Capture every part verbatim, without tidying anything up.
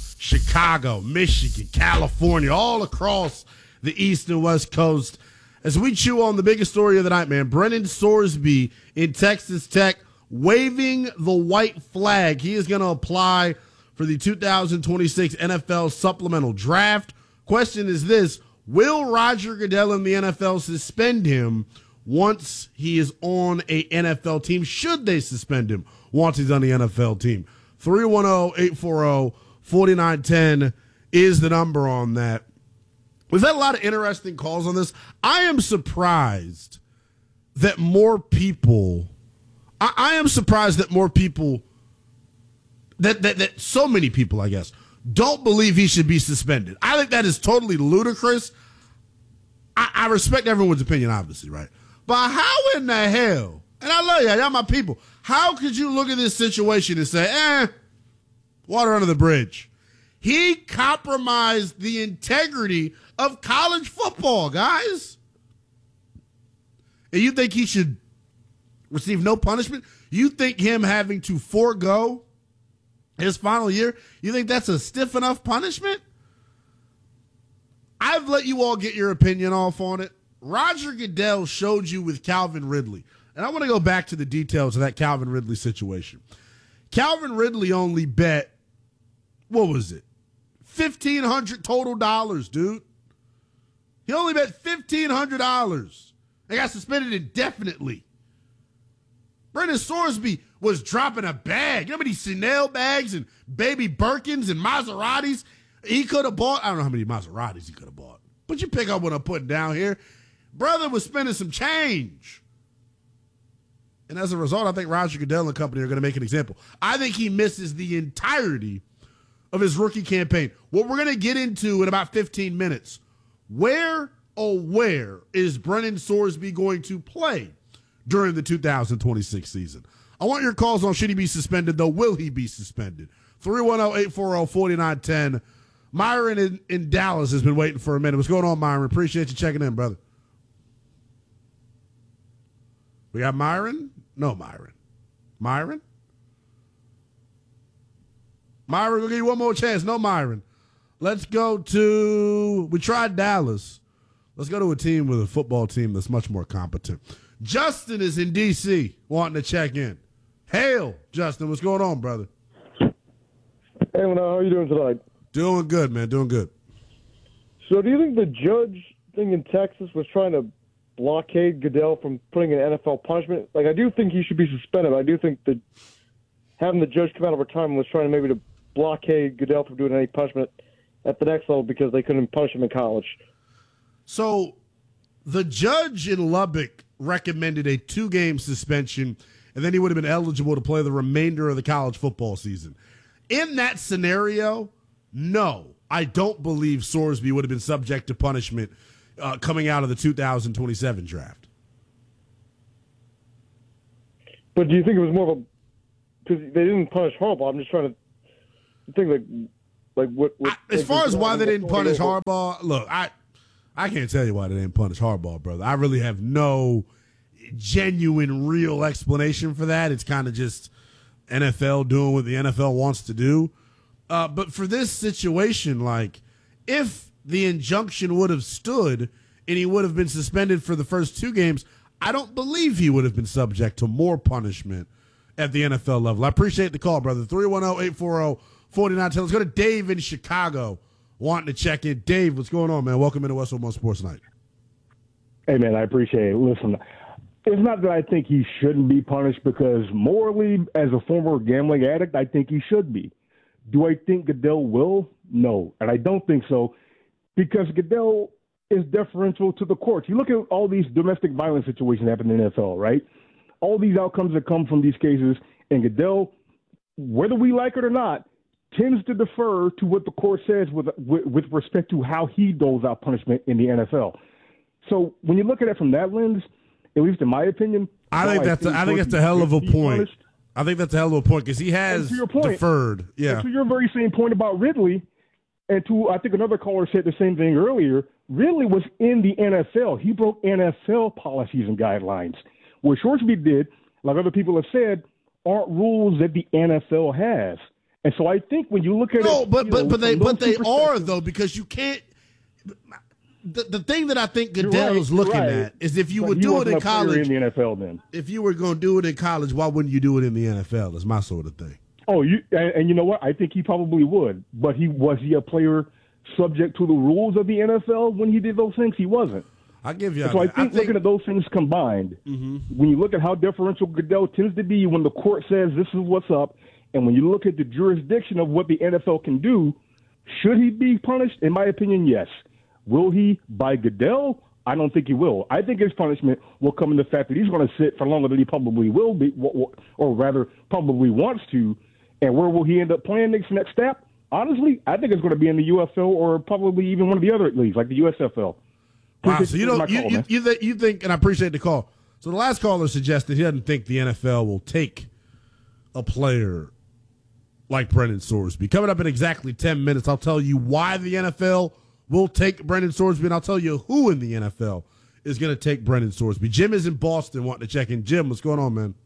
Chicago, Michigan, California, all across the East and West Coast. As we chew on the biggest story of the night, man, Brennan Sorsby in Texas Tech waving the white flag. He is going to apply for the two thousand twenty-six N F L supplemental draft. Question is this: will Roger Goodell and the N F L suspend him once he is on a N F L team? Should they suspend him once he's on the N F L team? three one zero, eight four zero, four nine one zero is the number on that. We've had a lot of interesting calls on this. I am surprised that more people, I, I am surprised that more people, that, that, that so many people, I guess, don't believe he should be suspended. I think that is totally ludicrous. I, I respect everyone's opinion, obviously, right? But how in the hell, and I love y'all, y'all my people, how could you look at this situation and say, eh, water under the bridge? He compromised the integrity of college football, guys. And you think he should receive no punishment? You think him having to forego his final year, you think that's a stiff enough punishment? I've let you all get your opinion off on it. Roger Goodell showed you with Calvin Ridley. And I want to go back to the details of that Calvin Ridley situation. Calvin Ridley only bet, what was it? fifteen hundred dollars total dollars, dude. He only bet fifteen hundred dollars. They got suspended indefinitely. Brennan Sorsby was dropping a bag. You know how many Chanel bags and baby Birkins and Maseratis he could have bought? I don't know how many Maseratis he could have bought. But you pick up what I'm putting down here. Brother was spending some change. And as a result, I think Roger Goodell and company are going to make an example. I think he misses the entirety of his rookie campaign. What we're going to get into in about fifteen minutes, where, oh where, is Brennan Sorsby going to play during the two thousand twenty-six season? I want your calls on should he be suspended, though. Will he be suspended? three one zero, eight four zero, four nine one zero. Myron in, in Dallas has been waiting for a minute. What's going on, Myron? Appreciate you checking in, brother. We got Myron? No, Myron. Myron? Myron, we'll give you one more chance. No, Myron. Let's go to, we tried Dallas. Let's go to a team with a football team that's much more competent. Justin is in D C wanting to check in. Hail, Justin. What's going on, brother? Hey, man, how are you doing tonight? Doing good, man. Doing good. So do you think the judge thing in Texas was trying to blockade Goodell from putting an N F L punishment? Like, I do think he should be suspended. I do think that having the judge come out over time was trying to maybe to blockade Goodell from doing any punishment at the next level because they couldn't punish him in college. So the judge in Lubbock recommended a two-game suspension, and then he would have been eligible to play the remainder of the college football season. In that scenario, no, I don't believe Sorsby would have been subject to punishment uh, coming out of the two thousand twenty-seven draft. But do you think it was more of a – because they didn't punish Harbaugh. I'm just trying to think, like, like what, what I, as far as why they didn't punish Harbaugh, look, I I can't tell you why they didn't punish Harbaugh, brother. I really have no genuine, real explanation for that. It's kind of just N F L doing what the N F L wants to do. Uh, but for this situation, like, if the injunction would have stood and he would have been suspended for the first two games, I don't believe he would have been subject to more punishment at the N F L level. I appreciate the call, brother. three one zero, eight four zero, four nine one zero. Let's go to Dave in Chicago wanting to check in. Dave, what's going on, man? Welcome into West One Sports Night. Hey, man, I appreciate it. Listen, it's not that I think he shouldn't be punished because morally, as a former gambling addict, I think he should be. Do I think Goodell will? No, and I don't think so because Goodell is deferential to the courts. You look at all these domestic violence situations happening in the N F L, right? All these outcomes that come from these cases, and Goodell, whether we like it or not, tends to defer to what the court says with, with with respect to how he doles out punishment in the N F L. So when you look at it from that lens, at least in my opinion, I think that's I, a, I think that's a hell of a point. Punished. I think that's a hell of a point because he has point, deferred. Yeah. To your very same point about Ridley, and to I think another caller said the same thing earlier. Ridley was in the N F L. He broke N F L policies and guidelines. What Sorsby did, like other people have said, aren't rules that the N F L has. And so I think when you look at no, it, but but know, but they from but those they two are though, because you can't. The, the thing that I think Goodell right, is looking right. at is if you But would he do it wasn't in a player college. in the N F L then. If you were going to do it in college, why wouldn't you do it in the N F L? Is my sort of thing. Oh, you and, and you know what? I think he probably would. But he was he a player subject to the rules of the N F L when he did those things? He wasn't. I give you. So I think, I think looking at those things combined, mm-hmm. when you look at how deferential Goodell tends to be when the court says this is what's up, and when you look at the jurisdiction of what the N F L can do, should he be punished? In my opinion, yes. Will he by Goodell? I don't think he will. I think his punishment will come in the fact that he's going to sit for longer than he probably will be, or rather probably wants to. And where will he end up playing next next step? Honestly, I think it's going to be in the U F L or probably even one of the other leagues, like the U S F L. Wow, so you don't you, call, you, you, th- you think, and I appreciate the call. So the last caller suggested he doesn't think the N F L will take a player like Brendan Sorsby. Coming up in exactly ten minutes, I'll tell you why the N F L will take Brendan Sorsby, and I'll tell you who in the N F L is going to take Brendan Sorsby. Jim is in Boston wanting to check in. Jim, what's going on, man?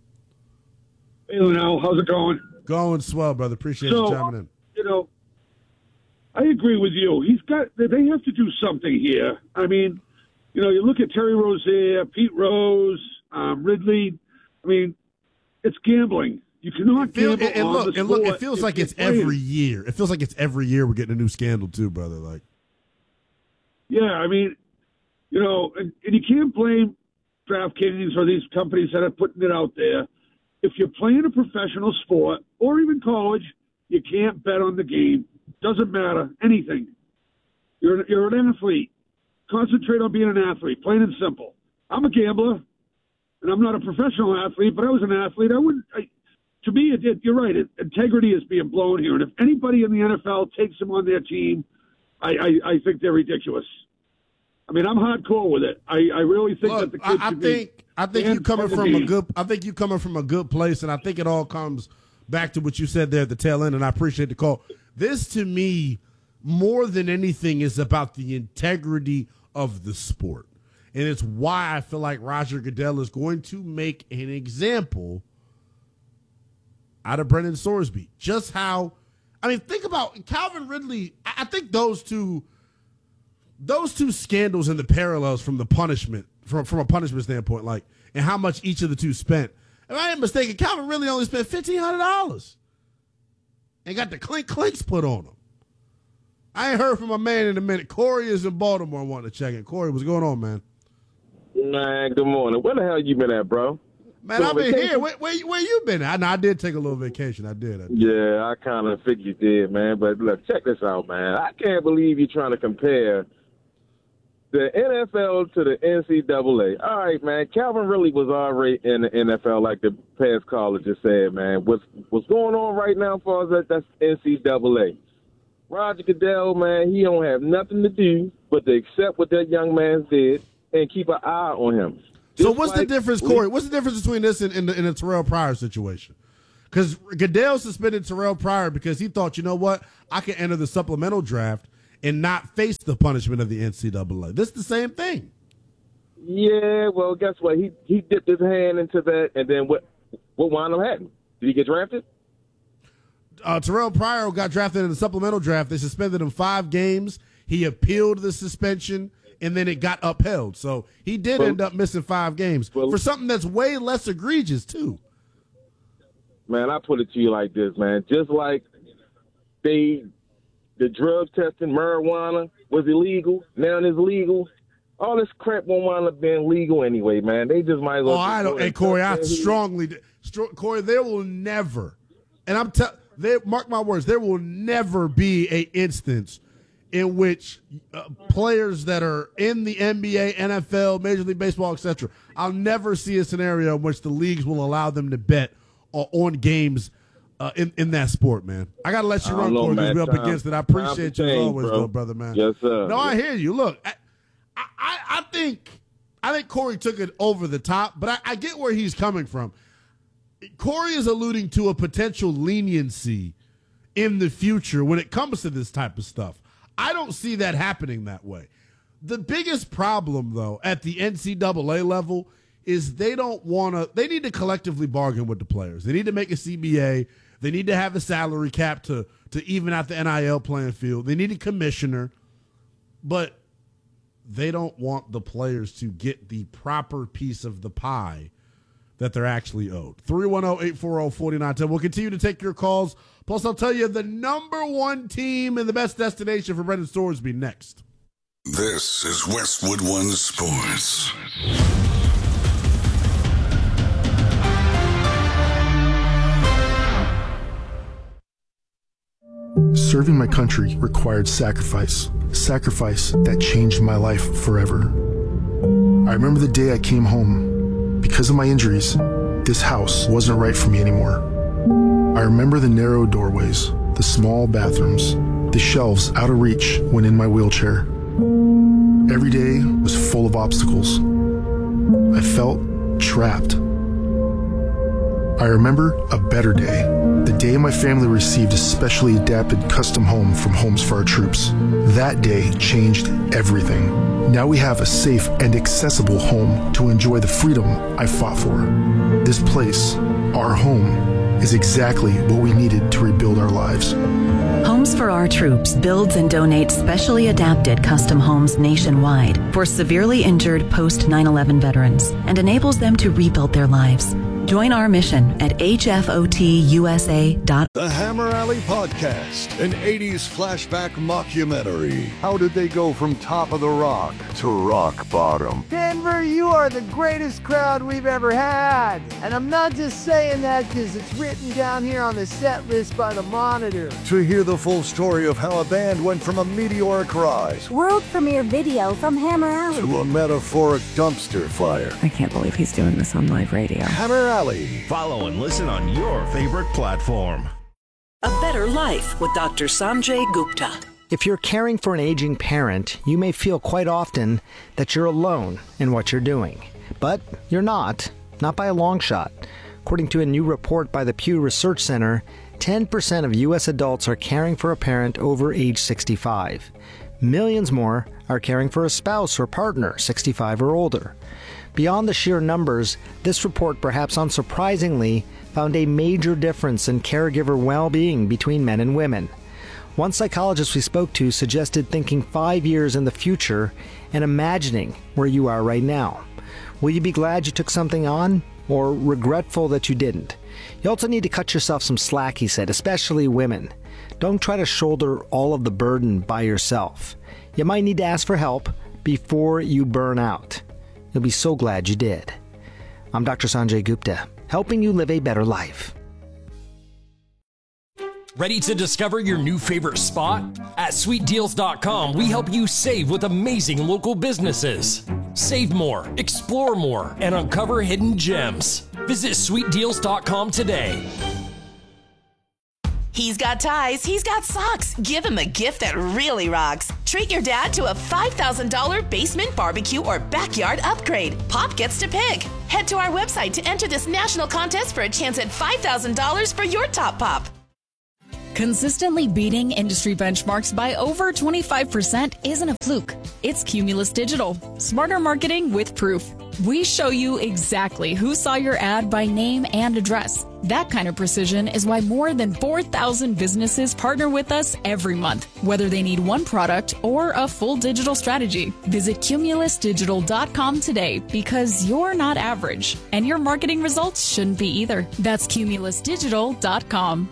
Hey, Lionel, how's it going? Going swell, brother. Appreciate so, you chiming in. You know, I agree with you. He's got. They have to do something here. I mean, you know, you look at Terry Rozier, Pete Rose, um, Ridley. I mean, it's gambling. You cannot feel, gamble and, and on look, the and look, sport it feels if like it's you're playing. every year. It feels like it's every year we're getting a new scandal too, brother. Like, yeah, I mean, you know, and, and you can't blame DraftKings or these companies that are putting it out there. If you're playing a professional sport or even college, you can't bet on the game. Doesn't matter, anything. You're you're an athlete. Concentrate on being an athlete, plain and simple. I'm a gambler, and I'm not a professional athlete, but I was an athlete. I wouldn't. I, to me, it, it, you're right. It, integrity is being blown here, and if anybody in the N F L takes him on their team, I, I, I think they're ridiculous. I mean, I'm hardcore with it. I, I really think look, that the kids I, I should think be I think you coming from game. a good. I think you coming from a good place, and I think it all comes back to what you said there at the tail end. And I appreciate the call. This, to me, more than anything, is about the integrity of the sport, and it's why I feel like Roger Goodell is going to make an example out of Brendan Sorsby. Just how, I mean, think about Calvin Ridley. I think those two, those two scandals and the parallels from the punishment, from, from a punishment standpoint, like, and how much each of the two spent. If I ain't mistaken, Calvin Ridley only spent fifteen hundred dollars and got the clink clinks put on him. I ain't heard from my man in a minute. Corey is in Baltimore wanting to check in. Corey, what's going on, man? Man, good morning. Where the hell you been at, bro? Man, I've been here. Where, where, where you been at? I, know, I did take a little vacation. I did. I did. Yeah, I kind of figured you did, man. But look, check this out, man. I can't believe you're trying to compare the N F L to the N C double A. All right, man. Calvin really was already in the N F L, like the past caller just said, man. What's, what's going on right now for us, that, that's N C double A. Roger Goodell, man, he don't have nothing to do but to accept what that young man did and keep an eye on him. So what's like, the difference, Corey? What's the difference between this and, and, the, and the Terrell Pryor situation? Because Goodell suspended Terrell Pryor because he thought, you know what, I can enter the supplemental draft and not face the punishment of the N C double A. This is the same thing. Yeah, well, guess what? He he dipped his hand into that, and then what what wound up happening? Did he get drafted? Uh, Terrell Pryor got drafted in the supplemental draft. They suspended him five games. He appealed the suspension, and then it got upheld. So he did well, end up missing five games well, for something that's way less egregious, too. Man, I put it to you like this, man. Just like they, the drug testing, marijuana was illegal, now it's legal. All this crap won't wind up being legal anyway, man. They just might as well. Oh, I don't. Hey, Corey, I strongly, stro- Corey, there will never, and I'm telling, mark my words, there will never be a instance in which uh, players that are in the N B A, N F L, Major League Baseball, et cetera, I'll never see a scenario in which the leagues will allow them to bet uh, on games uh, in, in that sport, man. I got to let you run, Corey, because we're up time, against it. I appreciate you as always, bro. Though, brother, man. Yes, sir. No, I hear you. Look, I, I, I think I think Corey took it over the top, but I, I get where he's coming from. Corey is alluding to a potential leniency in the future when it comes to this type of stuff. I don't see that happening that way. The biggest problem, though, at the N C double A level is they don't want to – they need to collectively bargain with the players. They need to make a C B A. They They need to have a salary cap to, to even out the N I L playing field. They need a commissioner, but they don't want the players to get the proper piece of the pie that they're actually owed. three one zero, eight four zero, four nine one zero. We'll continue to take your calls. Plus, I'll tell you the number one team and the best destination for Brendan Sorsby next. This is Westwood One Sports. Serving my country required sacrifice. Sacrifice that changed my life forever. I remember the day I came home. Because of my injuries, this house wasn't right for me anymore. I remember the narrow doorways, the small bathrooms, the shelves out of reach when in my wheelchair. Every day was full of obstacles. I felt trapped. I remember a better day, the day my family received a specially adapted custom home from Homes for Our Troops. That day changed everything. Now we have a safe and accessible home to enjoy the freedom I fought for. This place, our home, is exactly what we needed to rebuild our lives. Homes for Our Troops builds and donates specially adapted custom homes nationwide for severely injured post nine eleven veterans and enables them to rebuild their lives. Join our mission at H F O T U S A dot The Hammer Alley Podcast, an eighties flashback mockumentary. How did they go from top of the rock to rock bottom? Denver, you are the greatest crowd we've ever had. And I'm not just saying that because it's written down here on the set list by the Monitor. To hear the full story of how a band went from a meteoric rise, world premiere video from Hammer Alley, to a metaphoric dumpster fire. I can't believe he's doing this on live radio. Hammer Alley. Follow and listen on your favorite platform. A Better Life with Doctor Sanjay Gupta. If you're caring for an aging parent, you may feel quite often that you're alone in what you're doing. But you're not, not by a long shot. According to a new report by the Pew Research Center, ten percent of U S adults are caring for a parent over age sixty-five. Millions more are caring for a spouse or partner sixty-five or older. Beyond the sheer numbers, this report, perhaps unsurprisingly, found a major difference in caregiver well-being between men and women. One psychologist we spoke to suggested thinking five years in the future and imagining where you are right now. Will you be glad you took something on, or regretful that you didn't? You also need to cut yourself some slack, he said, especially women. Don't try to shoulder all of the burden by yourself. You might need to ask for help before you burn out. You'll be so glad you did. I'm Doctor Sanjay Gupta, helping you live a better life. Ready to discover your new favorite spot? At sweet deals dot com, we help you save with amazing local businesses. Save more, explore more, and uncover hidden gems. Visit sweet deals dot com today. He's got ties, he's got socks. Give him a gift that really rocks. Treat your dad to a five thousand dollars basement barbecue or backyard upgrade. Pop gets to pick. Head to our website to enter this national contest for a chance at five thousand dollars for your top pop. Consistently beating industry benchmarks by over twenty-five percent isn't a fluke. It's Cumulus Digital. Smarter marketing with proof. We show you exactly who saw your ad by name and address. That kind of precision is why more than four thousand businesses partner with us every month, whether they need one product or a full digital strategy. Visit Cumulus Digital dot com today because you're not average, and your marketing results shouldn't be either. That's Cumulus Digital dot com.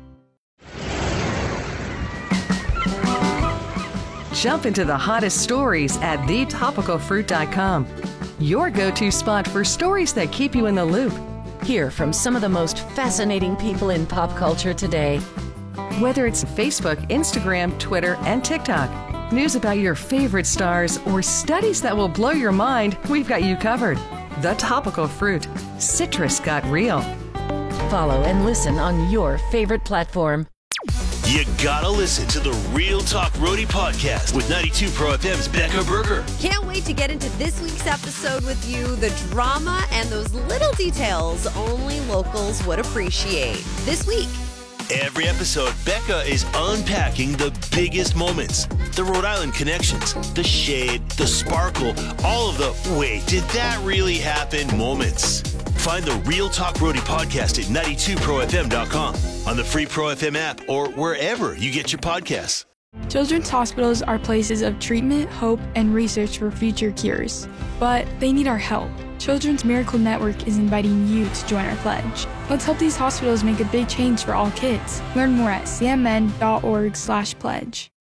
Jump into the hottest stories at the topical fruit dot com. Your go-to spot for stories that keep you in the loop. Hear from some of the most fascinating people in pop culture today. Whether it's Facebook, Instagram, Twitter, and TikTok, news about your favorite stars, or studies that will blow your mind, we've got you covered. The Topical Fruit. Citrus got real. Follow and listen on your favorite platform. You gotta listen to the Real Talk Roadie podcast with ninety-two Pro F M's Becca Berger. Can't wait to get into this week's episode with you. The drama and those little details only locals would appreciate. This week, Every episode, Becca is unpacking the biggest moments, the Rhode Island connections, the shade, the sparkle, all of the wait, did that really happen moments. Find the Real Talk Roadie podcast at ninety-two pro f m dot com, on the free Pro F M app, or wherever you get your podcasts. Children's hospitals are places of treatment, hope, and research for future cures. But they need our help. Children's Miracle Network is inviting you to join our pledge. Let's help these hospitals make a big change for all kids. Learn more at c m n dot org slash pledge.